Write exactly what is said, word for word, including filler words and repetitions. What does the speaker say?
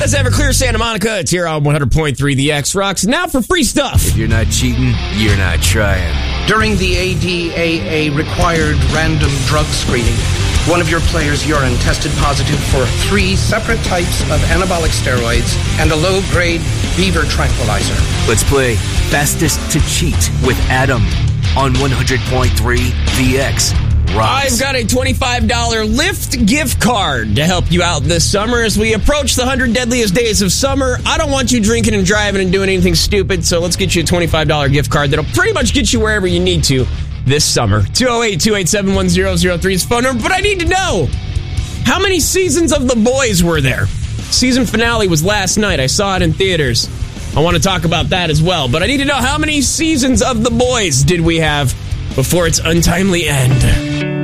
That's Everclear Santa Monica. It's here on one hundred point three The X Rocks. Now for free stuff. If you're not cheating, you're not trying. During the A D A A required random drug screening, one of your players' urine tested positive for three separate types of anabolic steroids and a low-grade beaver tranquilizer. Let's play Fastest to Cheat with Adam on one hundred point three The X Rocks. I've got a twenty-five dollars Lyft gift card to help you out this summer as we approach the one hundred deadliest days of summer. I don't want you drinking and driving and doing anything stupid, so let's get you a twenty-five dollars gift card that'll pretty much get you wherever you need to this summer. two oh eight, two eight seven, one oh oh three is the phone number, but I need to know, how many seasons of The Boys were there? Season finale was last night. I saw it in theaters. I want to talk about that as well, but I need to know, how many seasons of The Boys did we have before its untimely end?